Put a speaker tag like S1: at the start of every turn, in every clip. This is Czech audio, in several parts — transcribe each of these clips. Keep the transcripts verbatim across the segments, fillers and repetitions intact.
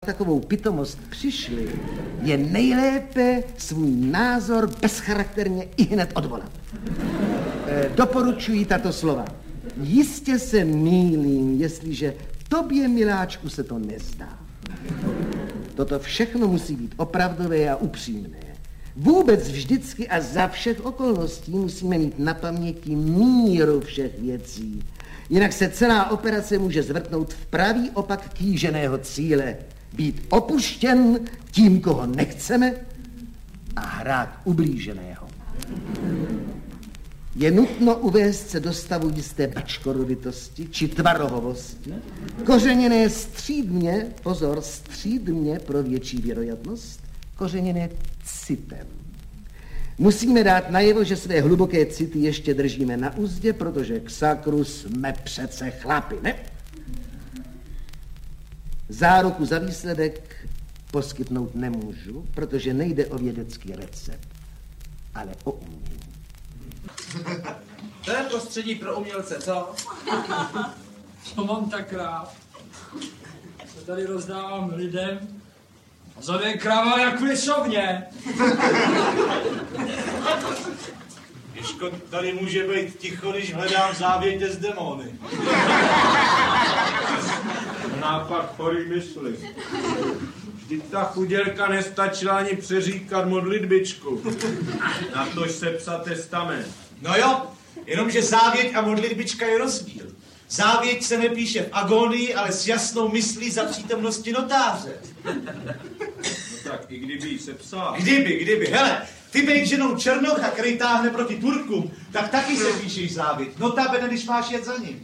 S1: takovou pitomost přišli, je nejlépe svůj názor bezcharakterně i hned odvolat. E, doporučuji tato slova. Jistě se mýlím, jestliže tobě, miláčku, se to nezdá. Toto všechno musí být opravdové a upřímné. Vůbec vždycky a za všech okolností musíme mít na paměti míru všech věcí. Jinak se celá operace může zvrtnout v pravý opak kýženého cíle. Být opuštěn tím, koho nechceme, a hrát ublíženého. Je nutno uvést se do stavu jisté bačkorovitosti či tvarohovosti, kořeněné střídmě, pozor, střídmě pro větší věroятnost, kořeněné citem. Musíme dát najevo, že své hluboké city ještě držíme na uzdě, protože k sakru jsme přece chlapi, ne? Záruku za výsledek poskytnout nemůžu, protože nejde o vědecký recept, ale o umění.
S2: To je prostředí pro umělce, co?
S3: To mám tak rád. To tady rozdávám lidem a zode kráva jak v lisovně.
S4: Ježko, tady může být ticho, když hledám závěť z démony.
S5: Nápad chorý mysli. Vždyť ta chudělka nestačila ani přeříkat modlitbičku. Natož se psat testament.
S4: No jo, jenomže závěť a modlitbička je rozdíl. Závěť se nepíše v agonii, ale s jasnou myslí za přítomnosti notáře.
S5: No tak i kdyby se psal.
S4: Kdyby, kdyby. Hele, ty bejt ženou Černocha, který táhne proti Turkům, tak taky se píšeš závěť. Notabene, když máš jet za ním.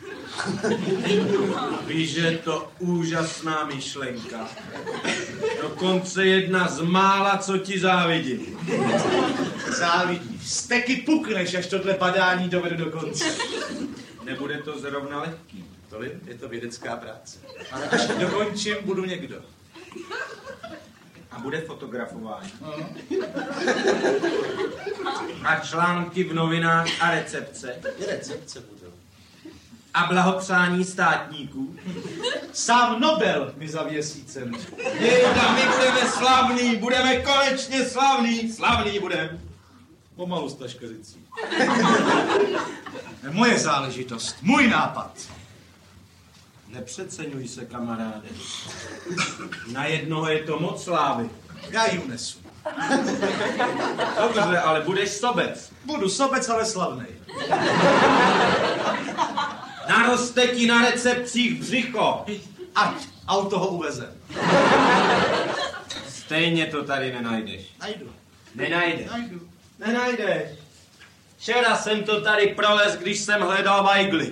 S5: Víš, že je to úžasná myšlenka. Dokonce jedna z mála, co ti závidí.
S4: Závidíš. Steky pukneš, až tohle badání dovede do konce.
S5: Nebude to zrovna lehký.
S4: To je to vědecká práce. Ale až dokončím, budu někdo.
S5: A bude fotografování. A články v novinách a recepce.
S4: I recepce budou.
S5: A blahopřání státníků.
S4: Sám Nobel mi zavěsí cenu.
S5: Jejda, my budeme slavný, budeme konečně slavný. Slavný budeme.
S4: Pomalu s taškařicí. Moje záležitost, můj nápad.
S5: Nepřeceňuj se, kamaráde. Na jednoho je to moc slávy.
S4: Já ji unesu.
S5: Dobře, ale budeš sobec.
S4: Budu sobec, ale slavnej.
S5: Naroste ti na recepcích břicho.
S4: Ať, auto ho uveze.
S5: Stejně to tady nenajdeš.
S4: Najdu.
S5: Nenajdeš.
S4: Najdu.
S5: Nenajdeš. Včera jsem to tady prolez, když jsem hledal vajgly.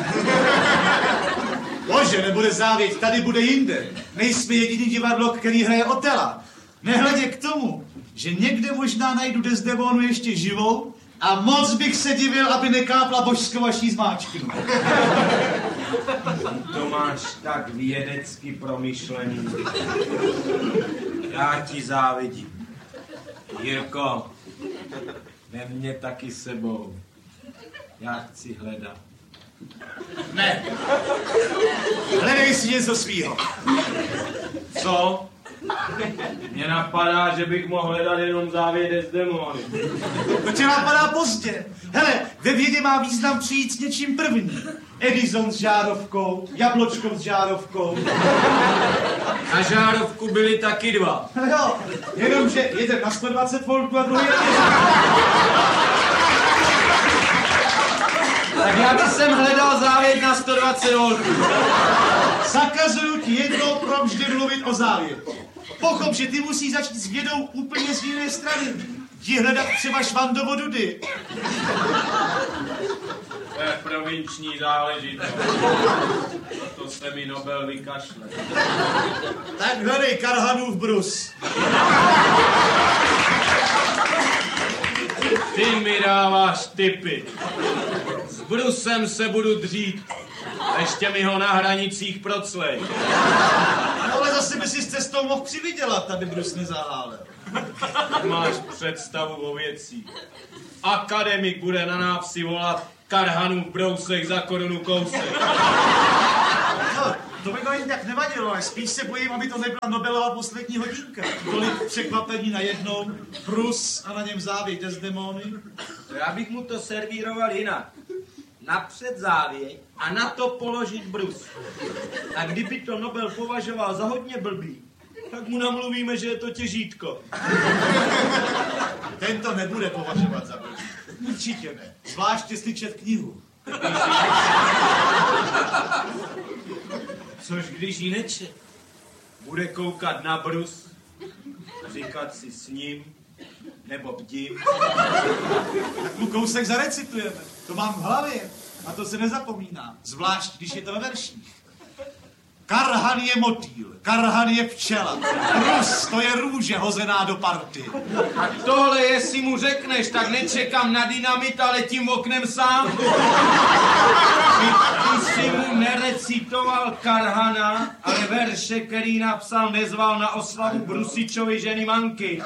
S4: Bože, nebude závěť, tady bude jinde. Nejsme jediný divadlo, který hraje Otela. Nehledě k tomu, že někde možná najdu Desdemonu ještě živou a moc bych se divil, aby nekápla božskovaší zmáčknu.
S5: To máš tak vědecky promyšlený. Já ti závidím. Jirko, vem mě taky sebou. Já chci hledat.
S4: Ne. Hledej si něco svýho.
S5: Co? Mně napadá, že bych mohl hledat jenom závěť Desdemony.
S4: To tě napadá pozdě. Hele, ve vědě má význam přijít s něčím první. Edison s žárovkou, Jabločko s žárovkou.
S5: Na žárovku byly taky dva.
S4: No jo, jenomže jeden na sto dvacet voltů a druhý na
S5: Tak já bych sem hledal závěť na sto dvacet voltů.
S4: Zakazuju ti jednou provždy mluvit o závěti. Pochop, že ty musí začít s vědou úplně z jiné strany. Jdi hledat třeba Švandovo Dudy.
S5: To je provinční záležitost. To se mi Nobel vykašle.
S4: Tak hledej Karhanův brus.
S5: Ty mi dáváš tipy. S brusem se budu dřít. Ještě mi ho na hranicích proclej.
S4: No ale zase by si s cestou mohl přivydělat, aby brus nezahálel.
S5: Máš představu o věcí. Akademik bude na návsi volat Karhanův brousek za korunu kousek.
S4: No, To by to jen tak nevadilo, ale spíš se bojím, aby to nebyla Nobelova poslední hodinka. Tolik překvapení najednou, Brus a na něm závěť Desdemony.
S5: To já bych mu to servíroval jinak. Napřed závěť a na to položit brus. A kdyby to Nobel považoval za hodně blbý, tak mu namluvíme, že je to těžítko.
S4: Ten to nebude považovat za blbý. Určitě ne. Zvlášť jestli čet knihu.
S5: Což když ji nečet, bude koukat na brus, říkat si s ním, nebo bdím.
S4: Tak mu kousek zarecitujeme. To mám v hlavě a to se nezapomíná. Zvlášť, když je to ve verších. Karhan je motýl, karhan je včela, brus to je růže hozená do party.
S5: A tohle, jestli mu řekneš, tak nečekám na dynamit a letím oknem sám. Ty jsi mu nerecitoval Karhana, ale verše, který napsal, nezval na oslavu Brusičovy ženy Manky.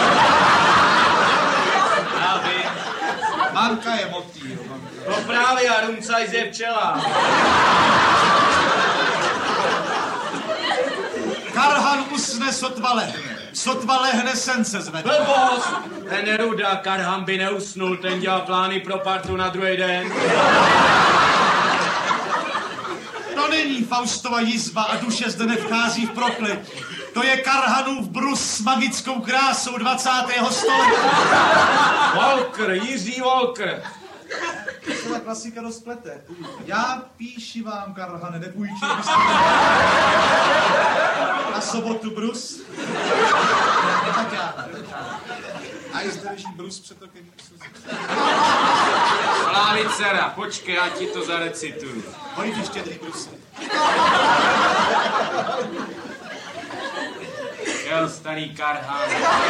S5: Já vím.
S4: Manka je motýl.
S5: To právě a Rumcajs je včela.
S4: Karhan usne, sotva lehne. Sotva lehne, sen se zvedne.
S5: Blbost! Ten Neruda, Karhan by neusnul, ten dělal plány pro partu na druhý den.
S4: To není Faustova jizba a duše zde nevchází v prokletí. To je Karhanův brus s magickou krásou dvacátého století.
S5: Walker, Jiří Walker.
S4: To ta klasika rozplete. Já píši vám, Karhane, nepůjčil byste na sobotu brus. Tak já, tak já. A i zde leží brus před okem.
S5: Slávy dcera, počkej, já ti to zarecituju.
S4: Pojď ještě ty brusy.
S5: Jel starý Karhan.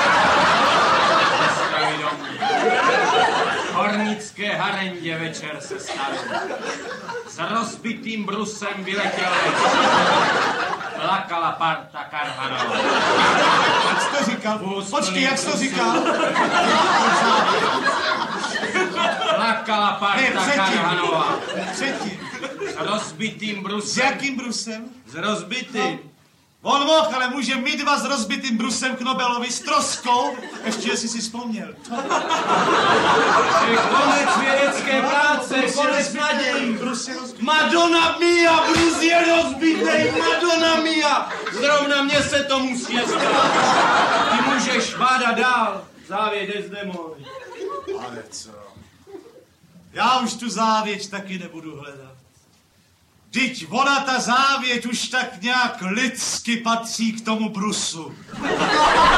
S5: Stavy domů. Hornické harendě večer se stavil. S rozbitým brusem vyletěl večer. Plakala parta Karhanova.
S4: Jak jsi to říkal? Počkej, jak jsi to říkal?
S5: Plakala parta Karhanova.
S4: Předtím.
S5: S rozbitým
S4: S
S5: brusem.
S4: jakým brusem?
S5: S rozbitým.
S4: On mohl, ale může my dva s rozbitým brusem k Nobelovi s troskou. Ještě, jestli si vzpomněl.
S5: Je konec vědecké práce, konec nadějí. Madonna mia, brus je rozbitej, Madonna mia. Zrovna mně se to musí stát. Ty můžeš bádat dál. Závěť Desdemony.
S4: Ale co? Já už tu závěť taky nebudu hledat. Vždyť ona, ta závěť, už tak nějak lidsky patří k tomu brusu.